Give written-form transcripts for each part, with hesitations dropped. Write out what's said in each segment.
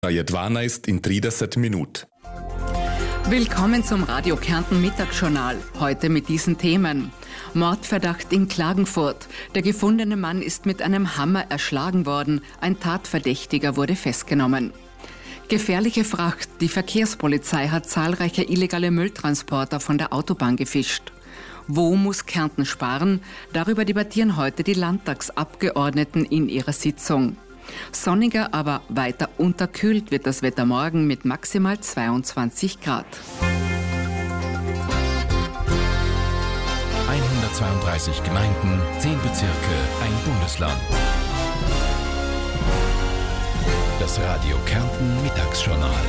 Jedwana ist in 30 Minuten. Willkommen zum Radio Kärnten Mittagsjournal. Heute mit diesen Themen. Mordverdacht in Klagenfurt. Der gefundene Mann ist mit einem Hammer erschlagen worden. Ein Tatverdächtiger wurde festgenommen. Gefährliche Fracht. Die Verkehrspolizei hat zahlreiche illegale Mülltransporter von der Autobahn gefischt. Wo muss Kärnten sparen? Darüber debattieren heute die Landtagsabgeordneten in ihrer Sitzung. Sonniger, aber weiter unterkühlt wird das Wetter morgen mit maximal 22 Grad. 132 Gemeinden, 10 Bezirke, ein Bundesland. Das Radio Kärnten Mittagsjournal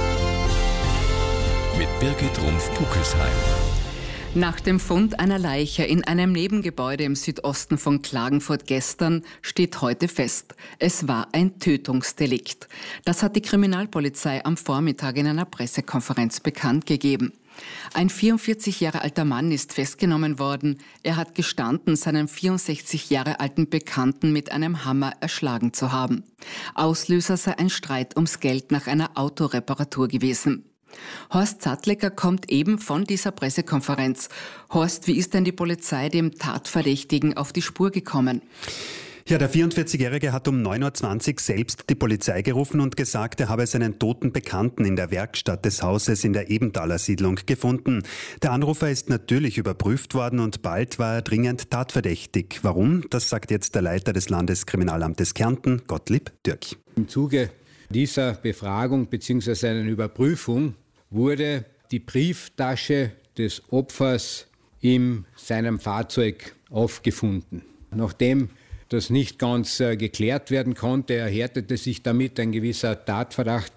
mit Birgit Rumpf-Puckelsheim. Nach dem Fund einer Leiche in einem Nebengebäude im Südosten von Klagenfurt gestern steht heute fest, es war ein Tötungsdelikt. Das hat die Kriminalpolizei am Vormittag in einer Pressekonferenz bekannt gegeben. Ein 44 Jahre alter Mann ist festgenommen worden. Er hat gestanden, seinen 64 Jahre alten Bekannten mit einem Hammer erschlagen zu haben. Auslöser sei ein Streit ums Geld nach einer Autoreparatur gewesen. Horst Zattlecker kommt eben von dieser Pressekonferenz. Horst, wie ist denn die Polizei dem Tatverdächtigen auf die Spur gekommen? Ja, der 44-Jährige hat um 9.20 Uhr selbst die Polizei gerufen und gesagt, er habe seinen toten Bekannten in der Werkstatt des Hauses in der Ebenthaler Siedlung gefunden. Der Anrufer ist natürlich überprüft worden und bald war er dringend tatverdächtig. Warum? Das sagt jetzt der Leiter des Landeskriminalamtes Kärnten, Gottlieb Dürk. Im Zuge dieser Befragung bzw. einer Überprüfung wurde die Brieftasche des Opfers in seinem Fahrzeug aufgefunden. Nachdem das nicht ganz geklärt werden konnte, erhärtete sich damit ein gewisser Tatverdacht.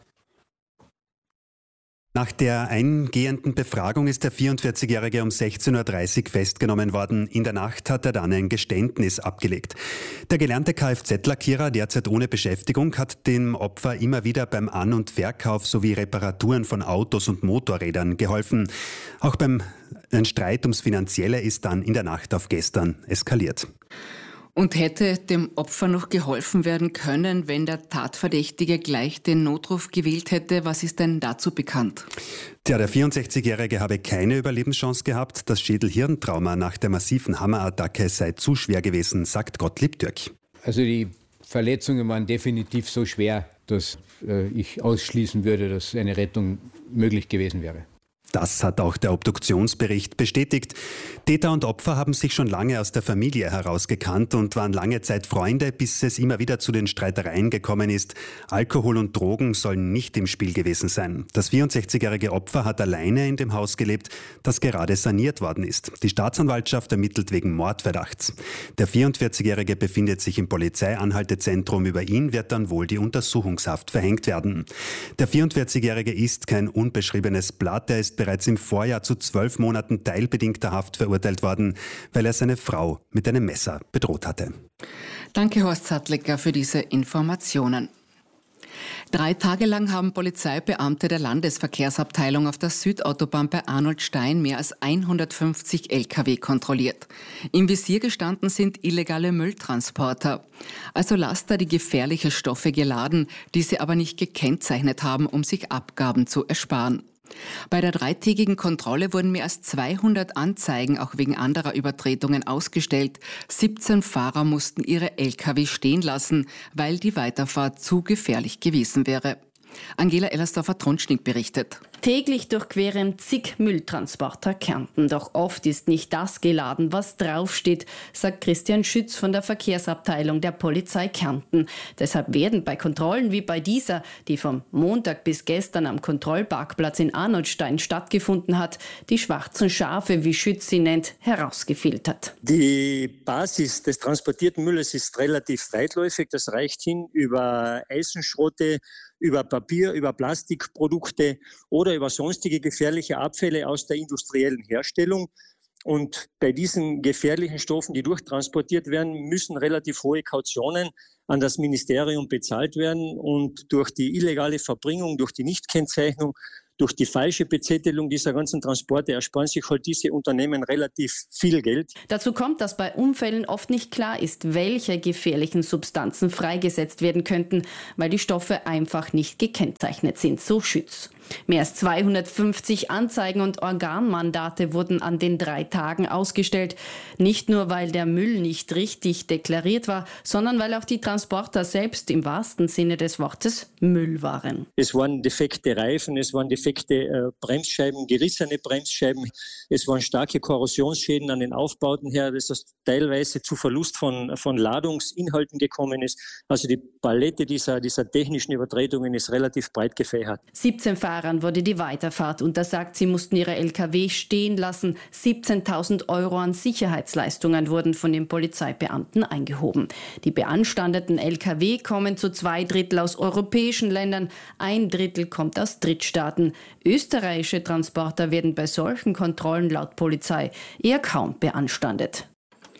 Nach der eingehenden Befragung ist der 44-Jährige um 16.30 Uhr festgenommen worden. In der Nacht hat er dann ein Geständnis abgelegt. Der gelernte Kfz-Lackierer, derzeit ohne Beschäftigung, hat dem Opfer immer wieder beim An- und Verkauf sowie Reparaturen von Autos und Motorrädern geholfen. Auch ein Streit ums Finanzielle ist dann in der Nacht auf gestern eskaliert. Und hätte dem Opfer noch geholfen werden können, wenn der Tatverdächtige gleich den Notruf gewählt hätte? Was ist denn dazu bekannt? Der 64-Jährige habe keine Überlebenschance gehabt. Das Schädel-Hirntrauma nach der massiven Hammerattacke sei zu schwer gewesen, sagt Gottlieb Dürk. Also die Verletzungen waren definitiv so schwer, dass ich ausschließen würde, dass eine Rettung möglich gewesen wäre. Das hat auch der Obduktionsbericht bestätigt. Täter und Opfer haben sich schon lange aus der Familie herausgekannt und waren lange Zeit Freunde, bis es immer wieder zu den Streitereien gekommen ist. Alkohol und Drogen sollen nicht im Spiel gewesen sein. Das 64-jährige Opfer hat alleine in dem Haus gelebt, das gerade saniert worden ist. Die Staatsanwaltschaft ermittelt wegen Mordverdachts. Der 44-jährige befindet sich im Polizeianhaltezentrum. Über ihn wird dann wohl die Untersuchungshaft verhängt werden. Der 44-jährige ist kein unbeschriebenes Blatt. Er ist bereits im Vorjahr zu 12 Monaten teilbedingter Haft verurteilt worden, weil er seine Frau mit einem Messer bedroht hatte. Danke, Horst Zattlecker, für diese Informationen. 3 Tage lang haben Polizeibeamte der Landesverkehrsabteilung auf der Südautobahn bei Arnoldstein mehr als 150 Lkw kontrolliert. Im Visier gestanden sind illegale Mülltransporter, also Laster, die gefährliche Stoffe geladen, diese aber nicht gekennzeichnet haben, um sich Abgaben zu ersparen. Bei der 3-tägigen Kontrolle wurden mehr als 200 Anzeigen auch wegen anderer Übertretungen ausgestellt. 17 Fahrer mussten ihre Lkw stehen lassen, weil die Weiterfahrt zu gefährlich gewesen wäre. Angela Ellersdorfer-Tronschnig berichtet. Täglich durchqueren zig Mülltransporter Kärnten. Doch oft ist nicht das geladen, was draufsteht, sagt Christian Schütz von der Verkehrsabteilung der Polizei Kärnten. Deshalb werden bei Kontrollen wie bei dieser, die vom Montag bis gestern am Kontrollparkplatz in Arnoldstein stattgefunden hat, die schwarzen Schafe, wie Schütz sie nennt, herausgefiltert. Die Basis des transportierten Mülles ist relativ weitläufig. Das reicht hin über Eisenschrotte, über Papier, über Plastikprodukte oder über sonstige gefährliche Abfälle aus der industriellen Herstellung. Und bei diesen gefährlichen Stoffen, die durchtransportiert werden, müssen relativ hohe Kautionen an das Ministerium bezahlt werden. Und durch die illegale Verbringung, durch die Nichtkennzeichnung, Durch die falsche Bezettelung dieser ganzen Transporte ersparen sich halt diese Unternehmen relativ viel Geld. Dazu kommt, dass bei Unfällen oft nicht klar ist, welche gefährlichen Substanzen freigesetzt werden könnten, weil die Stoffe einfach nicht gekennzeichnet sind, so Schütz. Mehr als 250 Anzeigen und Organmandate wurden an den 3 Tagen ausgestellt. Nicht nur, weil der Müll nicht richtig deklariert war, sondern weil auch die Transporter selbst im wahrsten Sinne des Wortes Müll waren. Es waren defekte Reifen, es waren defekte Bremsscheiben, gerissene Bremsscheiben, es waren starke Korrosionsschäden an den Aufbauten her, das ist teilweise zu Verlust von Ladungsinhalten gekommen ist. Also die Palette dieser technischen Übertretungen ist relativ breit gefächert. 17 Fahrern wurde die Weiterfahrt untersagt. Sie mussten ihre Lkw stehen lassen. 17.000 € an Sicherheitsleistungen wurden von den Polizeibeamten eingehoben. Die beanstandeten Lkw kommen zu 2/3 aus europäischen Ländern, 1/3 kommt aus Drittstaaten. Österreichische Transporter werden bei solchen Kontrollen laut Polizei eher kaum beanstandet.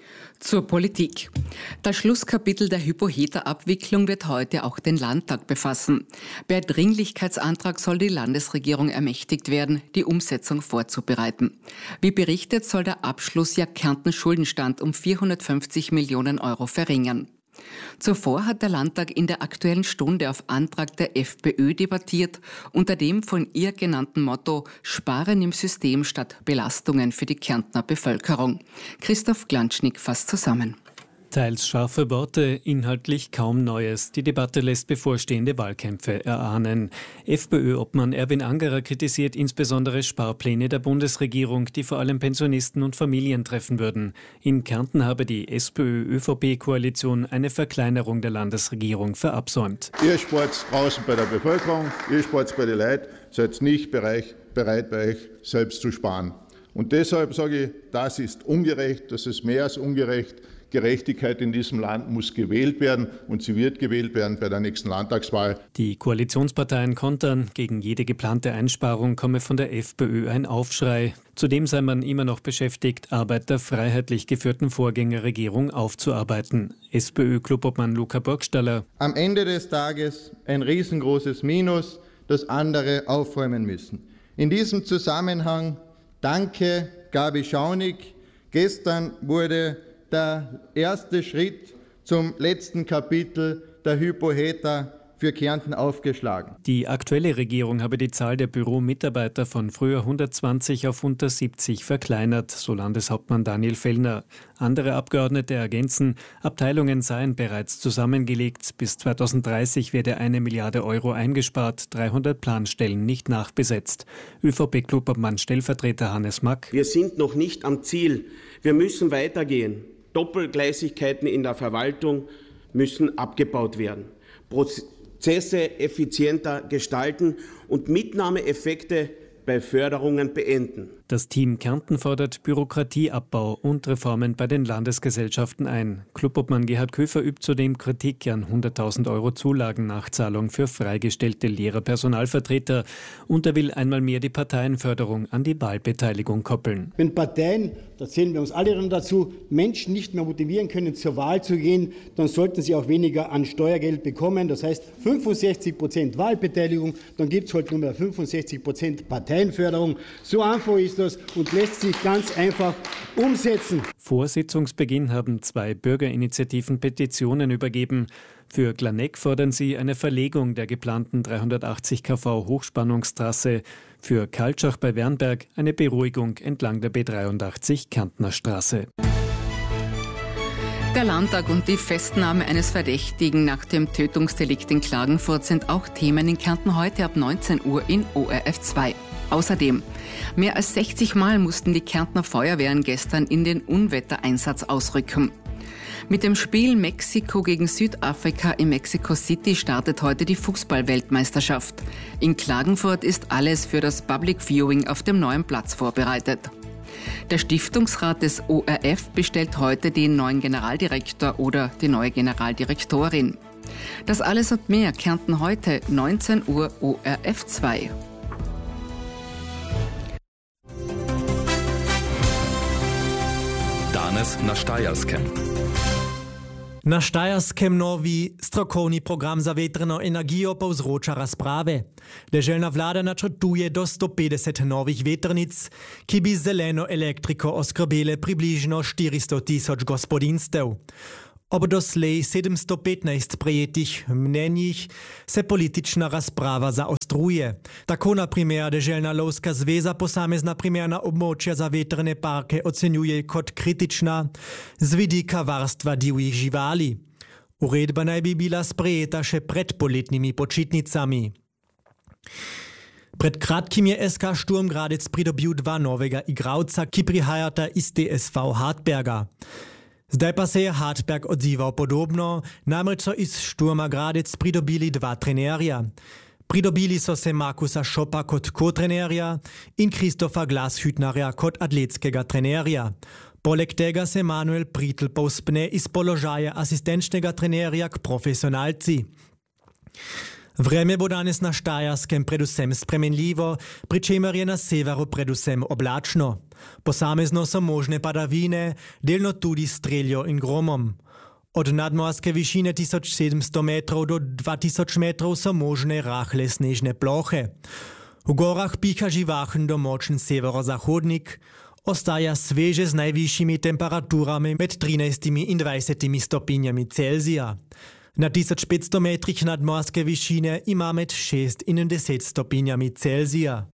Zur Politik. Das Schlusskapitel der Hypo-Heta-Abwicklung wird heute auch den Landtag befassen. Per Dringlichkeitsantrag soll die Landesregierung ermächtigt werden, die Umsetzung vorzubereiten. Wie berichtet, soll der Abschluss ja Kärntens Schuldenstand um 450 Millionen € verringern. Zuvor hat der Landtag in der Aktuellen Stunde auf Antrag der FPÖ debattiert, unter dem von ihr genannten Motto Sparen im System statt Belastungen für die Kärntner Bevölkerung. Christoph Glanschnick fasst zusammen. Teils scharfe Worte, inhaltlich kaum Neues. Die Debatte lässt bevorstehende Wahlkämpfe erahnen. FPÖ-Obmann Erwin Angerer kritisiert insbesondere Sparpläne der Bundesregierung, die vor allem Pensionisten und Familien treffen würden. In Kärnten habe die SPÖ-ÖVP-Koalition eine Verkleinerung der Landesregierung verabsäumt. Ihr spart draußen bei der Bevölkerung, ihr spart bei den Leuten, seid nicht bereit, bei euch selbst zu sparen. Und deshalb sage ich, das ist ungerecht, das ist mehr als ungerecht. Gerechtigkeit in diesem Land muss gewählt werden und sie wird gewählt werden bei der nächsten Landtagswahl. Die Koalitionsparteien kontern, gegen jede geplante Einsparung komme von der FPÖ ein Aufschrei. Zudem sei man immer noch beschäftigt, Arbeit der freiheitlich geführten Vorgängerregierung aufzuarbeiten. SPÖ-Clubobmann Luca Burgstaller. Am Ende des Tages ein riesengroßes Minus, das andere aufräumen müssen. In diesem Zusammenhang danke Gabi Schaunig. Gestern wurde der erste Schritt zum letzten Kapitel der Hypo-Heta für Kärnten aufgeschlagen. Die aktuelle Regierung habe die Zahl der Büromitarbeiter von früher 120 auf unter 70 verkleinert, so Landeshauptmann Daniel Fellner. Andere Abgeordnete ergänzen, Abteilungen seien bereits zusammengelegt. Bis 2030 werde 1 Milliarde € eingespart, 300 Planstellen nicht nachbesetzt. ÖVP-Clubobmann Stellvertreter Hannes Mack. Wir sind noch nicht am Ziel. Wir müssen weitergehen. Doppelgleisigkeiten in der Verwaltung müssen abgebaut werden. Prozesse effizienter gestalten und Mitnahmeeffekte bei Förderungen beenden. Das Team Kärnten fordert Bürokratieabbau und Reformen bei den Landesgesellschaften ein. Clubobmann Gerhard Köfer übt zudem Kritik an 100.000 € Zulagennachzahlung für freigestellte Lehrerpersonalvertreter und er will einmal mehr die Parteienförderung an die Wahlbeteiligung koppeln. Wenn Parteien, da zählen wir uns alle dazu, Menschen nicht mehr motivieren können, zur Wahl zu gehen, dann sollten sie auch weniger an Steuergeld bekommen. Das heißt 65% Wahlbeteiligung, dann gibt es halt nur mehr 65% Parteienförderung. So einfach ist das und lässt sich ganz einfach umsetzen. Vor Sitzungsbeginn haben 2 Bürgerinitiativen Petitionen übergeben. Für Glaneck fordern sie eine Verlegung der geplanten 380 kV Hochspannungstrasse. Für Kaltschach bei Wernberg eine Beruhigung entlang der B83 Kärntner Straße. Der Landtag und die Festnahme eines Verdächtigen nach dem Tötungsdelikt in Klagenfurt sind auch Themen in Kärnten heute ab 19 Uhr in ORF 2. Außerdem, mehr als 60 Mal mussten die Kärntner Feuerwehren gestern in den Unwettereinsatz ausrücken. Mit dem Spiel Mexiko gegen Südafrika in Mexico City startet heute die Fußball-Weltmeisterschaft. In Klagenfurt ist alles für das Public Viewing auf dem neuen Platz vorbereitet. Der Stiftungsrat des ORF bestellt heute den neuen Generaldirektor oder die neue Generaldirektorin. Das alles und mehr Kärnten heute, 19 Uhr ORF 2. Danes na Štajerskem. Na Štajerskem novi strokovni program za vetrno energijo povzroča razprave. Deželna vlada načrtuje do 150 novih vetrnic, ki bi zeleno elektriko oskrbele približno 400 000 gospodinstev. Ob doslej 715 prejetih mnenjih se politična razprava zaostruje. Tako na primer Deželna lovska zveza posamezna primerna območja za vetrne parke ocenjuje kot kritična z vidika varstva divjih živali. Uredba naj bi bila sprejeta še pred poletnimi počitnicami. Pred kratkim je SK Sturm Gradec pridobil 2 novega igralca, ki prihajata iz TSV Hartberga. Zdaj pa se je Hartberg odzival podobno, namreč so iz Sturma Gradec pridobili 2 trenerja. Pridobili so se Markusa Šopa kot ko-trenerja in Kristofa Glashütnerja kot atletskega trenerja. Poleg tega se Manuel Pritl povzpne iz položaja asistenčnega trenerja k profesionalci. Vreme bo danes na Štajerskem predvsem spremenljivo, pri čemer je na severu predvsem oblačno. Posamezno so možne padavine, delno tudi s streljo in gromom. Od nadmorske višine 1700 metrov do 2000 metrov so možne rahle snežne plohe. V gorah piha živahen do močen severozahodnik, ostaja sveže z najvišjimi temperaturami med 13 in 20 stopinjami Celzija. Na 1500 metrih nadmorske višine ima med 6 in 10 stopinjami Celzija.